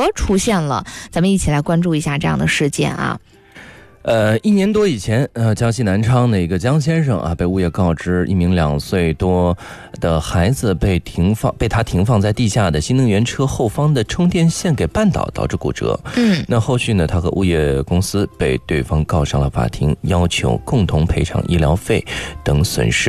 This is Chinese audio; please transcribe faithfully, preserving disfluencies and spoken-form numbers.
出现了，咱们一起来关注一下这样的事件啊。 呃，一年多以前，呃，江西南昌的一个江先生啊，被物业告知一名两岁多的孩子被停放被他停放在地下的新能源车后方的充电线给绊倒，导致骨折。 嗯， 那后续呢，他和物业公司被对方告上了法庭，要求共同赔偿医疗费等损失。